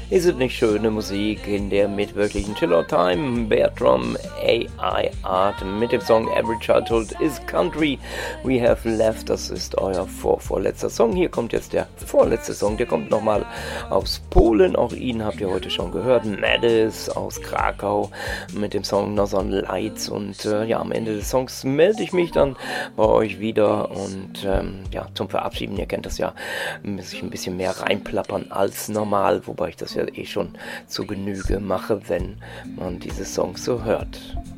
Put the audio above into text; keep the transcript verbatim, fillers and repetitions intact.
Ist es nicht schöne Musik in der mit wirklichen Chill-Out-Time? Bertram A I Art mit dem Song Every Childhood is Country We Have Left. Das ist euer vor vorletzter Song. Hier kommt jetzt der vorletzte Song. Der kommt nochmal aus Polen. Auch ihn habt ihr heute schon gehört. Madis aus Krakau mit dem Song Northern Lights. Und äh, ja, am Ende des Songs melde ich mich dann bei euch wieder. Und ähm, ja, zum Verabschieden, ihr kennt das ja, muss ich ein bisschen mehr reinplappern als normal. Wobei ich das ja eh schon zu Genüge mache, wenn man diese Songs so hört.